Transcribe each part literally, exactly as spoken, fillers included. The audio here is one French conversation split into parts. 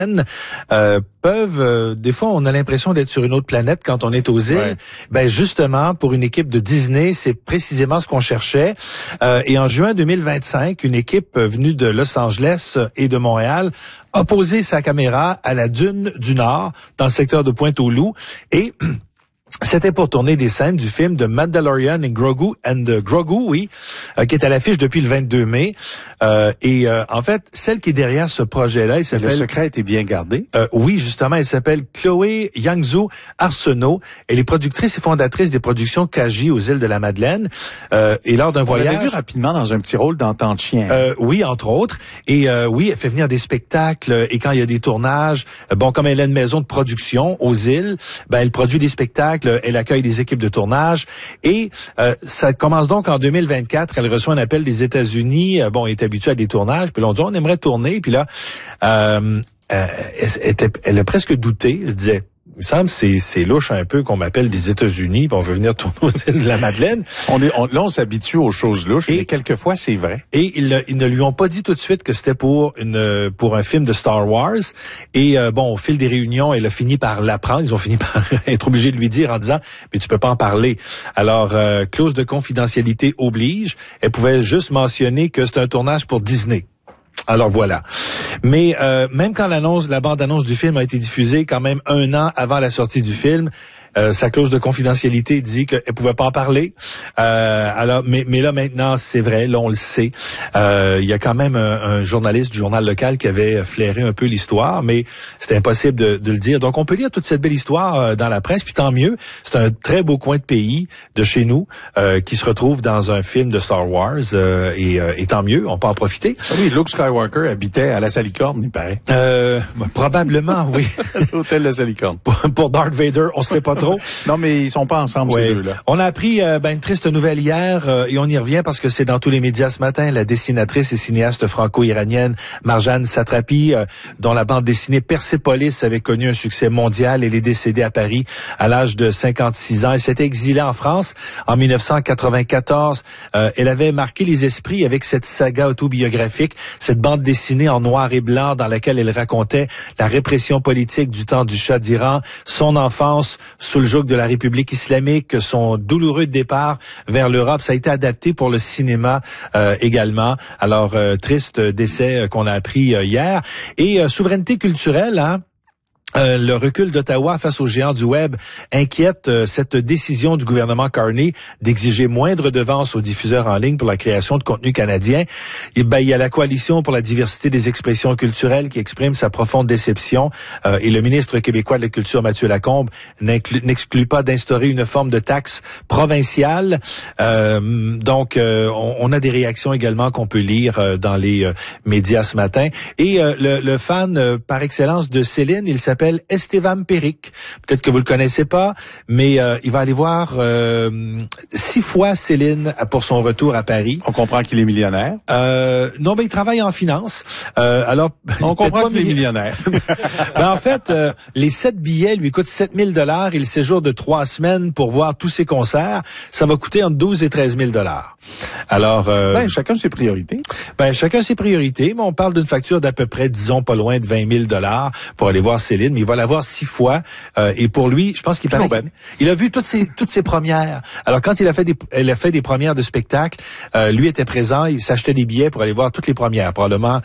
Euh, peuvent, euh, des fois, on a l'impression d'être sur une autre planète quand on est aux îles. Ouais. Ben justement, pour une équipe de Disney, c'est précisément ce qu'on cherchait. Euh, et en juin deux mille vingt-cinq, une équipe venue de Los Angeles et de Montréal a posé sa caméra à la dune du Nord, dans le secteur de Pointe-aux-Loups, et c'était pour tourner des scènes du film de Mandalorian and Grogu, and Grogu, oui, euh, qui est à l'affiche depuis le vingt-deux mai. Euh, et euh, en fait, celle qui est derrière ce projet-là, il s'appelle... Le secret a été bien gardé. Euh, oui, justement, elle s'appelle Chloé Yangzhou Arsenault. Elle est productrice et fondatrice des productions K J aux îles de la Madeleine. Euh, et lors d'un voyage... On l'avait vu rapidement dans un petit rôle d'Entente Chien. Euh, oui, entre autres. Et euh, oui, elle fait venir des spectacles. Et quand il y a des tournages, bon, comme elle a une maison de production aux îles, ben elle produit des spectacles. Elle accueille des équipes de tournage et euh, ça commence donc en deux mille vingt-quatre. Elle reçoit un appel des États-Unis. Euh, bon, elle est habituée à des tournages. Puis là, on dit, on aimerait tourner. Puis là, euh, euh, elle, était, elle a presque douté. Elle se disait, il me semble c'est c'est louche un peu qu'on m'appelle des États-Unis, puis on veut venir tourner aux îles de la Madeleine. On est on, là on s'habitue aux choses louches, et, mais quelquefois c'est vrai. Et ils, ils ne lui ont pas dit tout de suite que c'était pour une pour un film de Star Wars. Et euh, bon, au fil des réunions, elle a fini par l'apprendre. Ils ont fini par être obligés de lui dire en disant mais tu peux pas en parler. Alors euh, clause de confidentialité oblige. Elle pouvait juste mentionner que c'est un tournage pour Disney. Alors voilà. Mais euh, même quand l'annonce, la bande-annonce du film a été diffusée, quand même un an avant la sortie du film, euh, sa clause de confidentialité dit qu'elle pouvait pas en parler. Euh, alors, mais, mais là maintenant, c'est vrai, là on le sait. Euh, il y a quand même un, un journaliste du journal local qui avait flairé un peu l'histoire, mais c'était impossible de, de le dire. Donc on peut lire toute cette belle histoire euh, dans la presse, puis tant mieux. C'est un très beau coin de pays de chez nous euh, qui se retrouve dans un film de Star Wars, euh, et, euh, et tant mieux, on peut en profiter. Ah oui, Luke Skywalker habitait à la Salicorne, il paraît. Euh, probablement, oui. L'hôtel de Salicorne. Pour, pour Darth Vader, on sait pas trop. Non, mais ils sont pas ensemble, ouais. ces deux-là. On a appris euh, ben, une triste nouvelle hier, euh, et on y revient parce que c'est dans tous les médias ce matin. La dessinatrice et cinéaste franco-iranienne Marjane Satrapi, euh, dont la bande dessinée Persépolis avait connu un succès mondial. Elle est décédée à Paris à l'âge de cinquante-six ans. Elle s'était exilée en France en mille neuf cent quatre-vingt-quatorze. Euh, elle avait marqué les esprits avec cette saga autobiographique, cette bande dessinée en noir et blanc dans laquelle elle racontait la répression politique du temps du Shah d'Iran, son enfance sous le joug de la République islamique, son douloureux départ vers l'Europe. Ça a été adapté pour le cinéma euh, également. Alors, euh, triste décès euh, qu'on a appris euh, hier. Et euh, souveraineté culturelle, hein? Euh, le recul d'Ottawa face aux géants du web inquiète euh, cette décision du gouvernement Carney d'exiger moindre devance aux diffuseurs en ligne pour la création de contenu canadien. Et ben, il y a la Coalition pour la diversité des expressions culturelles qui exprime sa profonde déception, euh, et le ministre québécois de la Culture, Mathieu Lacombe, n'exclut pas d'instaurer une forme de taxe provinciale. Euh, donc, euh, on, on a des réactions également qu'on peut lire euh, dans les euh, médias ce matin. Et euh, le, le fan euh, par excellence de Céline, il s'appelle Estevam Peric. Peut-être que vous le connaissez pas, mais euh, il va aller voir euh, six fois Céline pour son retour à Paris. On comprend qu'il est millionnaire. Euh, non, ben il travaille en finance. Euh, alors, on comprend qu'il est millionnaire. Ben, en fait, euh, les sept billets lui coûtent sept mille dollars et le séjour de trois semaines pour voir tous ses concerts, ça va coûter entre douze et treize mille dollars. Alors, euh, ben chacun ses priorités. Ben chacun ses priorités, mais on parle d'une facture d'à peu près, disons, pas loin de vingt mille dollars pour aller voir Céline. Mais il va la voir six fois. Euh, et pour lui, je pense qu'il paraît qu'il, il a vu toutes ses toutes ses premières. Alors quand il a fait des elle a fait des premières de spectacle, euh, lui était présent, il s'achetait des billets pour aller voir toutes les premières. Probablement,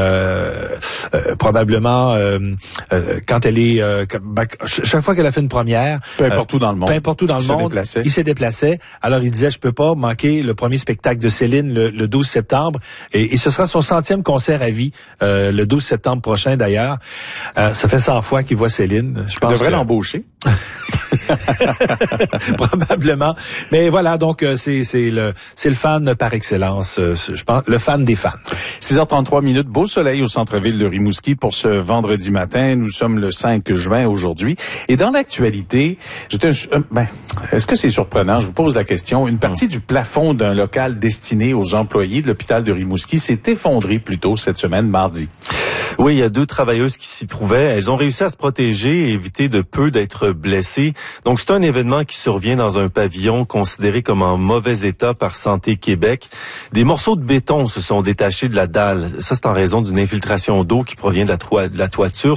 euh, euh, probablement euh, euh, quand elle est euh, ben, chaque fois qu'elle a fait une première, peu importe où dans le monde, peu importe où dans le il monde, se déplaçait. il s'est déplacé. Alors il disait je peux pas manquer le premier spectacle de Céline le, le douze septembre, et, et ce sera son centième concert à vie euh, le douze septembre prochain d'ailleurs. Euh, ça fait cent fois qu'il voit Céline. Je pense Il devrait que... l'embaucher. Probablement. Mais voilà, donc euh, c'est c'est le c'est le fan par excellence, euh, je pense, le fan des fans. six heures trente-trois minutes, beau soleil au centre-ville de Rimouski pour ce vendredi matin. Nous sommes le cinq juin aujourd'hui. Et dans l'actualité, j'étais euh, ben, est-ce que c'est surprenant? Je vous pose la question. Une partie du plafond d'un local destiné aux employés de l'hôpital de Rimouski s'est effondrée plus tôt cette semaine, mardi. Oui, il y a deux travailleuses qui s'y trouvaient. Elles ont réussi à se protéger et éviter de peu d'être blessées. Donc, c'est un événement qui survient dans un pavillon considéré comme en mauvais état par Santé Québec. Des morceaux de béton se sont détachés de la dalle. Ça, c'est en raison d'une infiltration d'eau qui provient de la, toi- de la toiture.